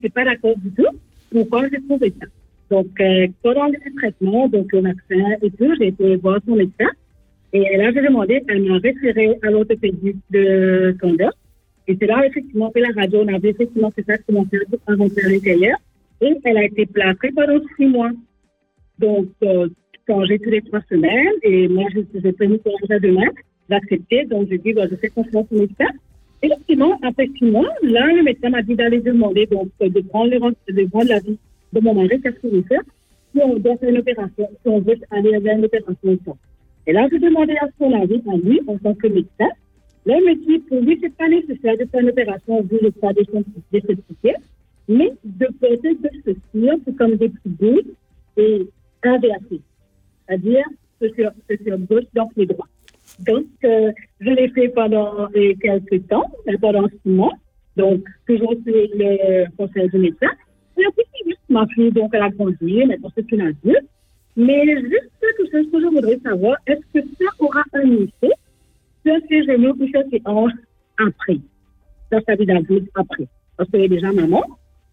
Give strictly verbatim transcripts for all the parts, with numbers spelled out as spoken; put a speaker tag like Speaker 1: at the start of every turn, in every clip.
Speaker 1: c'est pas d'accord du tout. Pourquoi j'ai trouvé ça? Donc, euh, pendant le traitement, donc le vaccin et tout, j'ai été voir son médecin. Et là, j'ai demandé, elle m'a référé à l'orthopédiste de Canada. Et c'est là, effectivement, on fait la radio, on avait effectivement fait ça, commencé à rentrer à l'intérieur. Et elle a été plâtrée pendant six mois. Donc, euh, quand j'ai tous les trois semaines, et moi, j'ai, j'ai pris une courage à demain, d'accepter. Donc, j'ai dit, bah, je fais confiance au médecin. Et effectivement, après six mois, là, le médecin m'a dit d'aller demander, donc, de prendre, les, de prendre l'avis de mon mari, qu'est-ce qu'il veut faire, si on doit faire une opération, si on veut aller vers une opération. Et là, j'ai demandé à son avis, à lui, en tant que médecin. Là, il me dit, pour lui, c'est pas nécessaire de faire une opération vu le cas de cette piqûre, mais de porter de chaussures, c'est comme des petits bouts, et inversés. C'est-à-dire, chaussures sur gauche, donc les droits. Donc, euh, je l'ai fait pendant euh, quelques temps, pendant six mois. Donc, toujours sur le conseil du médecin. Et puis, ma fille, donc, elle a grandi, maintenant c'est une adulte. Mais juste quelque chose que je voudrais savoir, est-ce que ça aura un effet sur ses genoux ou sur ses hanches après, dans sa vie d'adulte après? Parce qu'elle est déjà maman.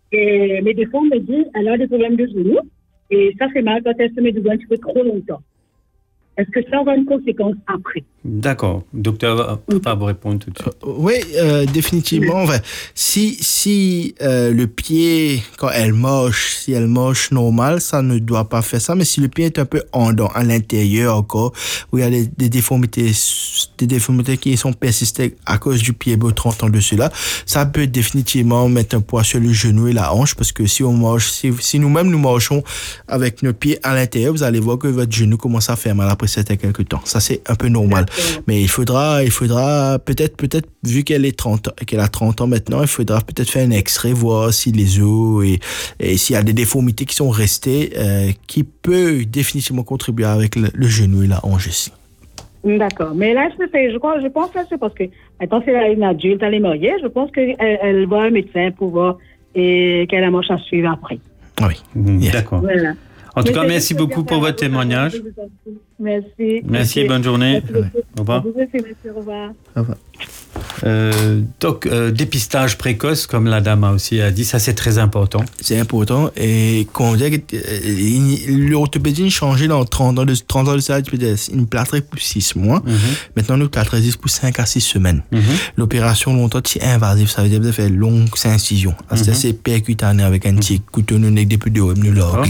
Speaker 1: Et, mais des fois, on me dit, elle a des problèmes de genoux. Et ça fait mal quand elle se met dedans un petit peu trop longtemps. Est-ce que ça aura une conséquence après?
Speaker 2: D'accord. Docteur va vous répondre tout de suite.
Speaker 3: Euh, oui, euh, définitivement. Enfin, si si euh, le pied, quand elle marche, si elle marche normal, ça ne doit pas faire ça. Mais si le pied est un peu en dedans, à l'intérieur encore, où il y a des, des déformités, des déformités qui sont persistantes à cause du pied trente ans de cela, ça peut définitivement mettre un poids sur le genou et la hanche, parce que si on marche, si, si nous-mêmes nous marchons avec nos pieds à l'intérieur, vous allez voir que votre genou commence à faire mal après certains quelques temps. Ça, c'est un peu normal. Mais il faudra, il faudra peut-être, peut-être, vu qu'elle est trente, qu'elle a trente ans maintenant, il faudra peut-être faire un extrait, voir si les os et, et s'il y a des déformités qui sont restées, euh, qui peut définitivement contribuer avec le, le genou et la hanche aussi.
Speaker 1: D'accord. Mais là, je, fais, je, crois, je pense que c'est parce que, maintenant, c'est une adulte, elle est mariée, je pense qu'elle elle voit un médecin pour voir et qu'elle a marche à suivre après.
Speaker 3: Oui.
Speaker 2: Mmh, yes. D'accord.
Speaker 1: Voilà.
Speaker 2: En tout cas, merci beaucoup pour votre témoignage.
Speaker 1: Merci.
Speaker 2: Merci, bonne journée.
Speaker 1: Merci.
Speaker 2: Au revoir.
Speaker 1: Au revoir.
Speaker 3: Au revoir.
Speaker 2: Euh, donc, euh, dépistage précoce, comme la dame a aussi a dit, ça c'est très important.
Speaker 3: C'est important. Et qu'on dit que euh, l'orthopédie changeait dans trente ans de, trente ans de ça, une plâtrait pour six mois. Mm-hmm. Maintenant, nous plâtrait pour cinq à six semaines. Mm-hmm. L'opération longtemps, c'est invasif. Ça veut dire que ça fait longue incision. Mm-hmm. C'est assez percutané avec un petit couteau, nous n'avons plus de web, nous l'avons.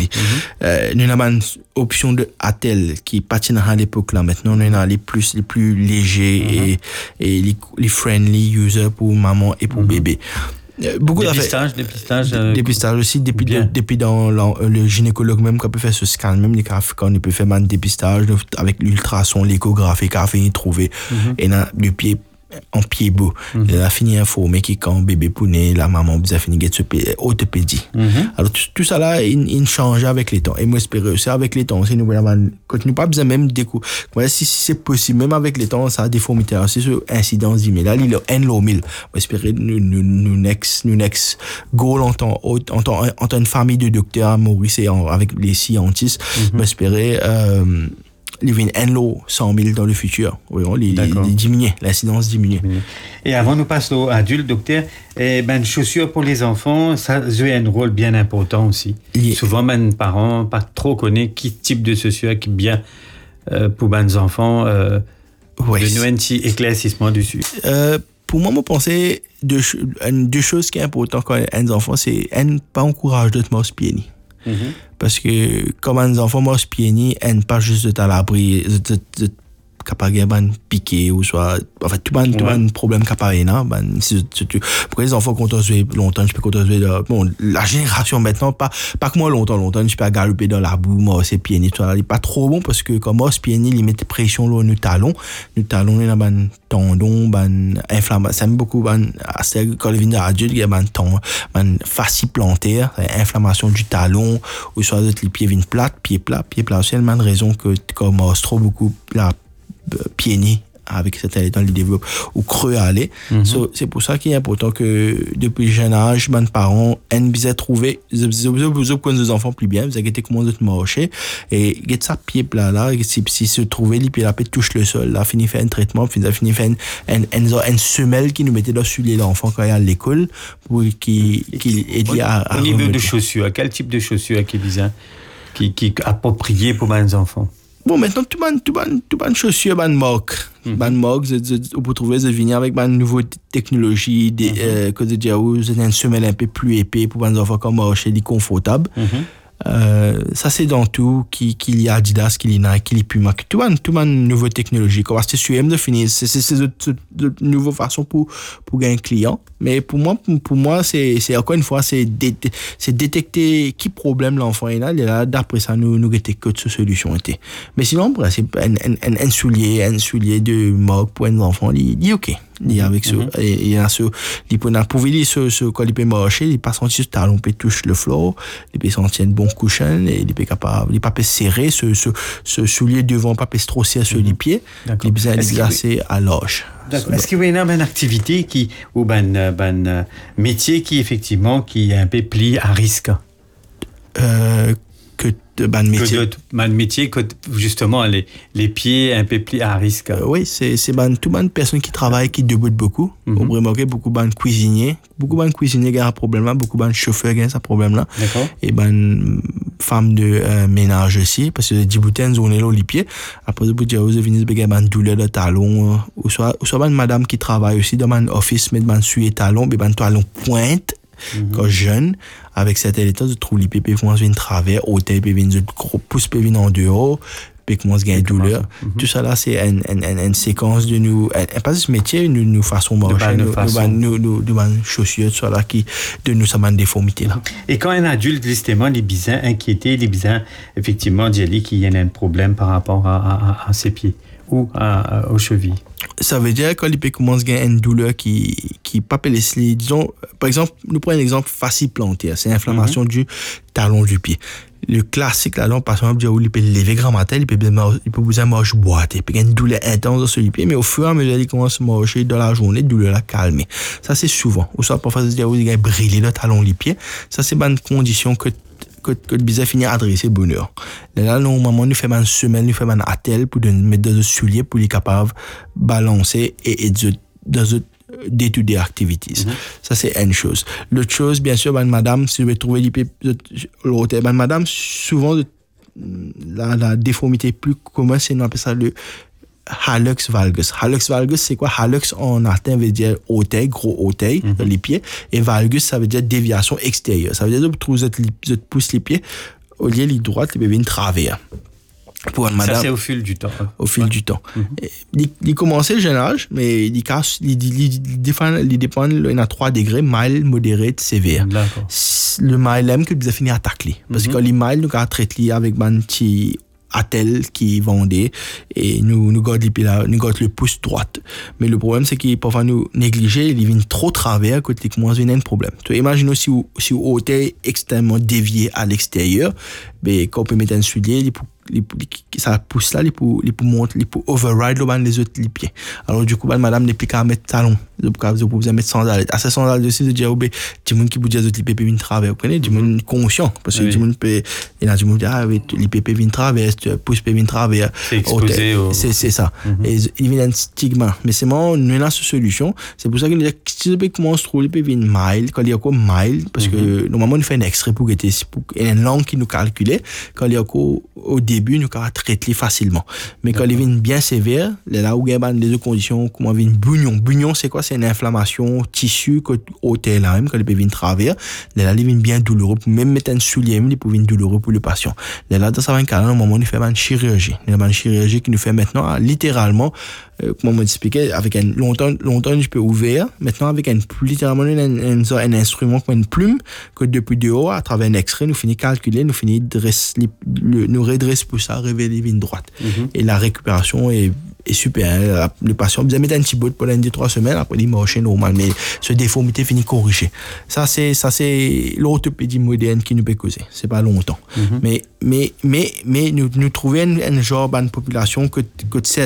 Speaker 3: Nous avons une option de attel qui patine à l'époque là. Maintenant, on a les plus, les plus légers mm-hmm. et, et les, les friendly user pour maman et pour mm-hmm. bébé. Euh, beaucoup
Speaker 2: dépistage, dépistage, euh,
Speaker 3: dépistage aussi, depuis, de, depuis dans le, le gynécologue même qui peut faire ce scan, même les cas quand il peut faire un dépistage avec l'ultrason, l'échographie, quand il trouvé mm-hmm. et dans le pied en pied beau. Mm-hmm. Elle a fini informé que quand bébé pour naître, la maman a fini de orthopédie. Mm-hmm. Alors tout, tout ça là, il, il change avec les temps. Et moi j'espère aussi avec les temps, si nous continue pas besoin même découvrir. Voilà, si, si c'est possible, même avec les temps, ça a des déformités. Alors c'est sur incidence d'email. Là, il y a un low mille. Moi j'espère nous nous nous next nous next goal en tant en tant en tant une famille de docteurs Maurice et en, avec les scientifiques. Mm-hmm. Moi j'espère euh, il y a un lot cent mille dans le futur. Oui, il, il, il diminue, l'incidence diminue.
Speaker 2: Et avant nous passons aux adultes, docteur, eh ben, chaussures pour les enfants, ça joue un rôle bien important aussi. Il... Souvent, ben, parents pas trop connaissent qui type de chaussures qui est bien euh, pour les enfants. Euh, oui. De nous un petit éclaircissement dessus.
Speaker 3: Euh, pour moi, je pense deux, deux choses qui sont importantes quand un enfant, c'est un pas encourager d'autres morts pieds. Mm-hmm. Parce que comme un enfant mort pieds nus, elle pas juste à l'abri de, de, de capable ban piqué ou soit en fait tout ban tout ban problème capable là ban pour les enfants quand on jouer longtemps je peux quand on jouer bon la génération maintenant pas pas que moi longtemps longtemps je peux galoper dans la boue moi c'est pieds nus ça n'est pas trop bon parce que comme moi pieds nus il met pression là nos talons nos talons là ban tendon ban inflammation ça beaucoup ban c'est quand il vient adulte il y a ban tendon ban fascie plantaire inflammation du talon ou soit les pieds viennent plates pieds plats pieds plats c'est une raison que comme trop beaucoup la pieds nus avec certains états, ils développent ou creux à aller. Mm-hmm. So, c'est pour ça qu'il est important que, depuis jeune âge, ben, parents, aiment bien trouver, vous avez des enfants plus bien, vous avez commencé à marcher, et, get ça pied plat là, si, si se trouver, les pieds là, touche le sol, là, finit faire un traitement, finit, finit faire une, une, une, une semelle qui nous mettait là sur l'enfant quand il est à l'école, pour qu'il, qu'il aide à, à
Speaker 2: au niveau de chaussures, à quel type de chaussures qui disent, qui, qui est approprié pour les enfants?
Speaker 3: Bon, maintenant, tout le tout monde, tout monde chaussures, ban mock. Mm-hmm. Ban mock, vous pouvez trouver, vous venir avec ban nouvelle technologie, des, mm-hmm. euh, que déjà, vous avez une semelle un peu plus épais pour les enfants comme marcher, les confortable. Mm-hmm. Euh, ça c'est dans tout qui qu'il y a Adidas, qu'il y a Nike, qu'il y a Puma, tout un tout un nouvelle technologie. Comment c'est sûr de finir, c'est c'est c'est de nouvelle façon pour pour gagner un client. Mais pour moi pour, pour moi c'est c'est encore une fois c'est dé, c'est détecter qui problème l'enfant est là, et là d'après ça nous nous guetter que de solution était. Mais sinon c'est un un un, un soulier un soulier de marque pour un enfant, il dit OK. Il avec ce mm-hmm. il y a ce il peut pouvoir ce ce quand il peut marcher, il pas sentir ce talon peut touche le floor, il peut sentir un bon cushion et il peut capable il pas peut serrer ce ce ce soulier devant pas peut trop serrer sur les pieds, il peut exercer à l'âge.
Speaker 2: D'accord. Est-ce qu'il y a une activité qui ou ben ben métier qui effectivement qui est un peu pli à risque?
Speaker 3: Euh, que de ban métier.
Speaker 2: Que de ban métier, que justement les, les pieds un peu plus à risque.
Speaker 3: Euh, oui, c'est, c'est ban, tout ban personnes qui travaillent, qui débutent beaucoup. Mm-hmm. On remarque beaucoup ban cuisiniers. Beaucoup ban cuisiniers qui ont un problème là, beaucoup ban chauffeurs qui ont ce problème là.
Speaker 2: D'accord.
Speaker 3: Et ban femmes de euh, ménage aussi, parce que les boutins, on est là, les pieds. Après, vous dire, vous venez de ban douleur de talon, euh, ou soit, ou soit ban madame qui travaille aussi dans ban office, mais ban suer talon, mais ban talon pointe. Mm-hmm. Quand jeune, avec cette état de trouver les pépés, commence à venir travers, au tête, puis de gros pouces, puis en dehors, puis commence à gagner douleur. Mm-hmm. Tout ça là, c'est une, une, une, une séquence de nous, un, pas ce métier, nous, nous façon marcher, nous, nous, nous, nous, nous, chaussures, tout ça là, qui, de nous, ça m'a une déformité là.
Speaker 2: Et quand un adulte, justement, les bisins inquiétés, les bisins, effectivement, dit qu'il y a un problème par rapport à, à, à ses pieds ou à, à, aux chevilles.
Speaker 3: Ça veut dire que quand il commence à gagner une douleur qui qui pas les disons par exemple nous prenons un exemple facile plantaire, c'est l'inflammation mm-hmm. du talon du pied. Le classique là par exemple où il peut lever grand matin, il peut il peut vous marcher boiter, il peut gagner une douleur intense sur le pied, mais au fur et à mesure il commence à marcher dans la journée, la douleur la calmer. Ça c'est souvent. Ou soit parfois dire où il a brûlé le talon du pied. Ça c'est une condition que que que le bizarre finit à adresser bonheur. Là normalement nous fait une semaine, nous fait une attel pour de mettre dans un soulier pour les capable balancer et et de dans day-to-day activities. Mm-hmm. Ça c'est une chose. L'autre chose bien sûr ben madame si vous trouvez l'hôtel ben madame souvent la la déformité plus commune c'est on appelle ça le hallux valgus. Hallux valgus, c'est quoi? Hallux en latin veut dire orteil, gros orteil, mm-hmm. les pieds. Et valgus, ça veut dire déviation extérieure. Ça veut dire que vous trouvez, vous poussez les pieds, au lieu de droite, ils peuvent venir travers.
Speaker 2: Pour madame, ça, c'est au fil du temps.
Speaker 3: Au fil
Speaker 2: ouais.
Speaker 3: du temps. Mm-hmm. Il, il commençait le jeune âge, mais il, casse, il, il, il, dépend, il dépend, il y a trois degrés, mild, modéré, sévère.
Speaker 2: D'accord.
Speaker 3: Le mild, aime que vous avez fini à tacler. Parce mm-hmm. que les mild, nous, quand on traite avec un petit attel qui vendait et nous nous garde les là nous garde le pouce droite, mais le problème c'est qu'il parfois nous négliger, il vient trop travers côté que moi vient un problème. Tu imagine aussi si au hôtel extrêmement dévié à l'extérieur, ben quand on peut mettre un soulier il les, les, ça pousse là, les pour les pour monter, les pour override le les autres les pieds. Alors du coup, bah, madame n'est plus qu'à mettre talon, vous pouvez mettre sandales. À ces sandales aussi de dire, oh ben, du monde qui vous dit les autres les pépés viennent travers, vous comprenez, du monde conscient, parce que oui. du monde peut, il y a du monde ah oui, les pépés viennent travers, pousse pépés viennent travers.
Speaker 2: C'est exposé au...
Speaker 3: C'est c'est ça. Mm-hmm. Et il vient un stigma. Mais c'est moi, nous avons cette solution. C'est pour ça que nous disons, si le pépé commence trop, les pépés viennent mild, quand il y a quoi mild, parce mm-hmm. que normalement nous fait un extrait pour guetter, pour il y a une langue qui nous calculait, quand il y a quoi au début nous pouvons traiter facilement. Mais quand il vient bien sévère, là où il y a les deux conditions, comment vient bunion. Bunion c'est quoi? C'est une inflammation tissu que au T L A M quand il peut venir travers. Là il vient bien douloureux, même mettre un soulier, il peut venir douloureux pour le patient. Là dans ça va un moment on fait une chirurgie. Une chirurgie qui nous fait maintenant littéralement euh, comment on expliquer avec un longtemps longtemps je peux ouvert maintenant avec un littéralement un, un, un, un instrument comme une plume que depuis de haut à travers un extrait nous finit calculer nous finit dresse le, nous redresse pour ça révéler ligne droite mm-hmm. et la récupération est est super. Le patient vous mettre un petit bout pendant deux trois semaines après il marche normal mais ce déformité finit corrigé. Ça c'est ça c'est l'orthopédie moderne qui nous peut causer. C'est pas longtemps. Mm-hmm. Mais mais mais mais nous nous trouver un, un genre de population que que certaines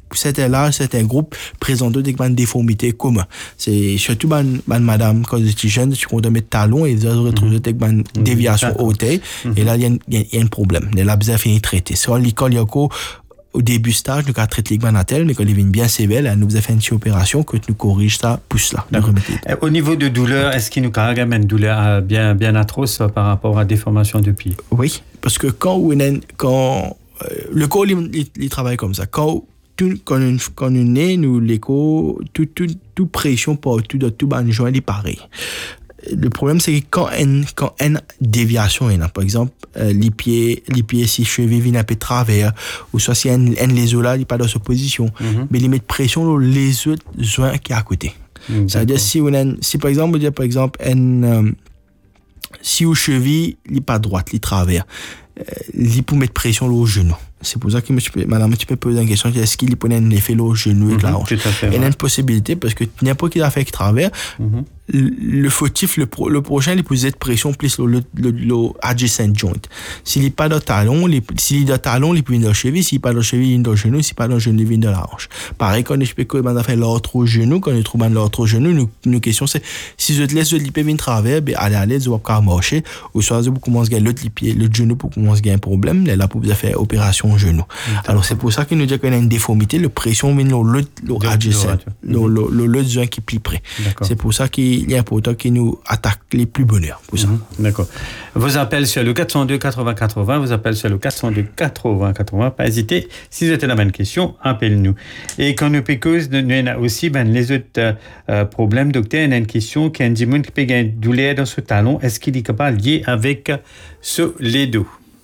Speaker 3: certains là, certains groupes présentent des déformités communes. C'est surtout ban, ban madame, quand tu es jeune, tu comptes mettre talons et ils retrouvent des mmh. déviations mmh. hautées. Mmh. Et là, il y, y, y a un problème. Les labs ont fini traiter. Sur l'école, il y a encore au début stage, nous avons traité les banatelles, mais quand ils viennent bien sévères, nous avons fait une petite opération que nous corrige ça, pousse là.
Speaker 2: Au niveau de douleur, est-ce qu'il nous carrément une douleur bien, bien atroce par rapport à des formations de pied?
Speaker 3: Oui, parce que quand, quand euh, le corps, il, il, il travaille comme ça. Quand tout, quand on, quand on est, nous, l'écho, toute tout, tout pression partout, de tout ban joint, il est pareil. Le problème, c'est que quand une, quand une déviation est là, par exemple, euh, les pieds, les pieds, si cheveux viennent un peu de travers, ou soit si un, un les os là, il n'est pas dans sa position, mm-hmm. mais ils mettent pression sur les autres joints qui est à côté. Mm, ça veut dire, si, on a, si par exemple, on dit, par exemple, un, euh, si au cheville, il n'est pas droite, il travers, euh, il peut mettre pression sur le genou. C'est pour ça que madame, tu peux poser une question, est-ce qu'il peut un effet au genou et mm-hmm, la hanche? Il y a une possibilité, parce que n'importe qui a fait qui travers, mm-hmm. le fautif, le, pro, le prochain, il peut être pression plus le, le, le adjacent joint. S'il n'est pas dans le talon, s'il est dans le talon, il peut venir dans le cheville, s'il n'est pas dans le cheville, il vient dans le genou, s'il n'est pas dans le genou, il vient dans la hanche. Pareil, quand je peux faire l'autre au genou, quand on trouve l'autre au genou, nous, nous question c'est, si je te laisse le pied venir travers, ben, allez, allez, je vais pas marcher, ou soit je commence à gagner l'autre pied, le genou pour commencer à gagner un problème, là, pour vous faire opération au genou. Alors, c'est pour ça qu'il nous dit qu'on a une déformité, le pression vient dans l'autre adjacent, l'autre joint qui plie près. C'est pour ça qu'il y a important qui nous attaque les plus bonheurs. Pour ça.
Speaker 2: Mmh, d'accord. Vos appels sur le quatre cent deux quatre-vingts quatre-vingts, vos appels sur le quatre cent deux quatre-vingts quatre-vingts, pas hésiter. Si vous avez la bonne question, appelez-nous. Et quand nous pécose, nous avons aussi ben, les autres euh, problèmes. Docteur, il y a une question qui a dit qui peut gagner douleur dans ce talon. Est-ce qu'il est capable de lier avec ce les deux?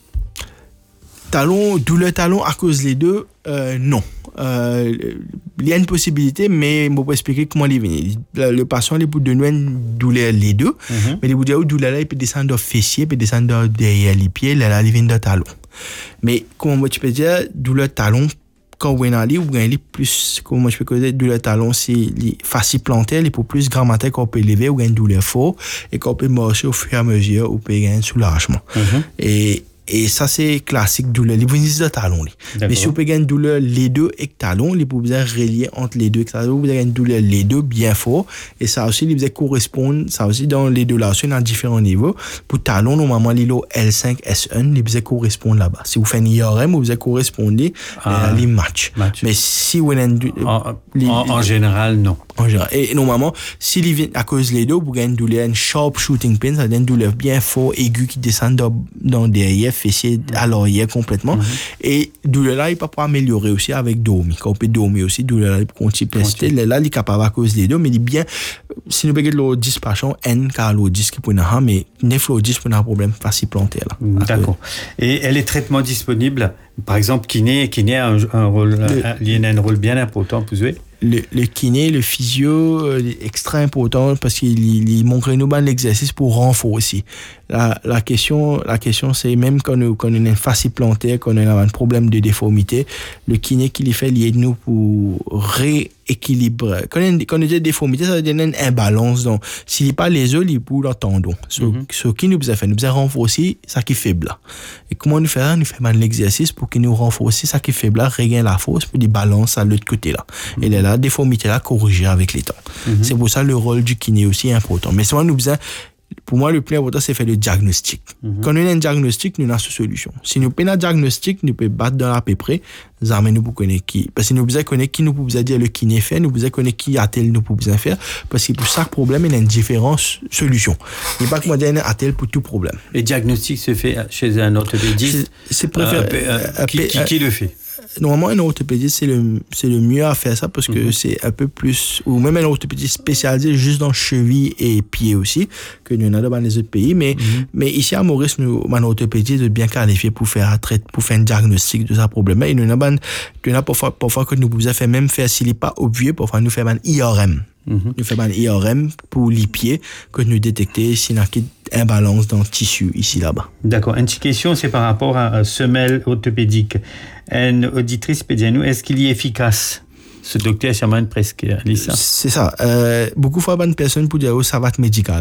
Speaker 3: Talon, douleur talon à cause des deux, euh, non. Euh, il y a une possibilité, mais je vais expliquer comment il vient. Le, le patient, il peut donner une douleur les deux, mm-hmm. mais il peut dire que douleur là, il peut descendre dans le fessier, il peut descendre derrière les pieds, là, là, il vient dans le talon. Mais comment tu peux dire, douleur talon, quand on est allé, on est plus, comment je peux dire, douleur talon, c'est facile plantaire, il peut plus grammaire qu'on peut élever, ou une douleur fort, et qu'on peut marcher au fur et à mesure, ou peut gagner un soulagement. Mm-hmm. Et Et ça, c'est classique douleur. Les bénéfices de talon. Mais si vous avez une douleur les deux et talon, vous pouvez relier entre les deux. Vous avez une douleur les deux bien fort. Et ça aussi, vous correspond, ça aussi dans les deux là, aussi dans différents niveaux. Pour talon, normalement, l'îlot L cinq S un, vous correspond là-bas. Si vous faites un I R M, vous correspondez à les matchs. Match. Mais si vous avez une
Speaker 2: en, les, en, en général, non.
Speaker 3: En général. Et normalement, si vient à cause les deux, vous avez une douleur, une sharp shooting pain, ça donne une douleur bien fort, aiguë qui descend dans, dans derrière, fessier à l'oreille complètement. Mm-hmm. Et douleur là, il peut pas améliorer aussi avec dormir. Quand on peut dormir aussi, douleur là, il peut continuer à tester. Là, il est capable à cause des deux, mais il est bien, si nous prenons le dispatchant, N, car le disque pour nous, mais neuf le disque pour nous, un problème facile planté là.
Speaker 2: D'accord. Et, et les traitements disponibles, par exemple, kiné, kiné a un, un rôle, le, un, il a un rôle bien important pour jouer.
Speaker 3: Le, le kiné, le physio, euh, est extra important parce qu'il il, il montre nous ben l'exercice pour renforcer. La, la question, la question c'est même quand nous, quand on a une fascie plantaire, quand on a un problème de déformité, le kiné qui lui fait lier de nous pour rééquilibrer. Quand on, quand on dit déformité, ça veut dire une imbalance. Donc, s'il n'est pas les os, il est pour le tendon. Ce mm-hmm. qui nous a fait, nous a renforcé ça qui est faible. Et comment nous faire? Nous faisons l'exercice pour qu'il nous renforce ça qui est faible, regagne la force pour des balances à l'autre côté là. Mm-hmm. Et là, la déformité là corriger avec les temps. Mm-hmm. C'est pour ça le rôle du kiné aussi est important. Mais souvent nous besoin, pour moi le plus important c'est faire le diagnostic. Mm-hmm. Quand on a un diagnostic, nous avons une solution. Si nous prenons un diagnostic, nous pouvons battre dans à peu près, nous amènent nous pour connaître qui. Parce que nous besoin connaître qui nous pouvons dire le kiné fait, nous besoin connaître qui a tel nous pouvons faire. Parce que pour chaque problème il y a une différente solution. Il n'y a pas que moi dire un tel pour tout problème.
Speaker 2: Le diagnostic se fait chez un orthopédiste.
Speaker 3: C'est, c'est préféré.
Speaker 2: Euh, euh, qui, qui, qui le fait?
Speaker 3: Normalement, un orthopédiste, c'est le, c'est le mieux à faire ça parce que mm-hmm. c'est un peu plus, ou même un orthopédiste spécialisé juste dans cheville et pied aussi, que nous avons dans les autres pays. Mais, mm-hmm. mais ici à Maurice, nous, un orthopédiste est bien qualifié pour faire, pour faire un diagnostic de ce problème. Et nous avons, nous avons parfois, parfois que nous pouvons faire même faire, s'il n'est pas obvieux, parfois nous faisons un I R M. Mm-hmm. Nous faisons un I R M pour les pieds que nous détecter s'il y a une imbalance dans le tissu ici, là-bas.
Speaker 2: D'accord. Une petite question, c'est par rapport à une semelle orthopédique. Une auditrice peut dire nous, est-ce qu'il est efficace? Ce docteur Sherman presque Lisa.
Speaker 3: C'est ça. Euh, beaucoup de fois, une personne pour dire oh, ça va être médical.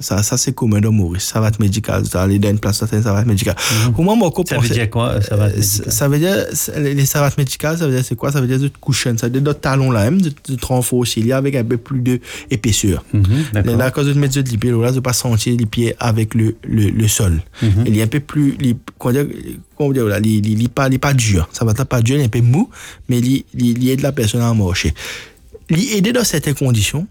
Speaker 3: Ça, ça c'est commun dans Maurice. Savate médicale. Tu aller dans une place, c'est une savate médicale.
Speaker 2: Mm-hmm.
Speaker 3: Pour moi, moi,
Speaker 2: ça veut dire quoi, savate médicale?
Speaker 3: Ça veut dire, les savates médicales, ça veut dire c'est quoi? Ça veut dire de coucher, ça veut dire de talon là même, de, de te renforcer avec un peu plus d'épaisseur. Mm-hmm, là, quand tu mets de l'épée, là, tu pas sentir les pieds avec le, le, le sol. Mm-hmm. Il est un peu plus, il, comment dire, comment dire, là, il, il, il pas, il pas dur. Ça va pas dur, il est un peu mou, mais il, il, il aide la personne à marcher. Il aide dans certaines conditions.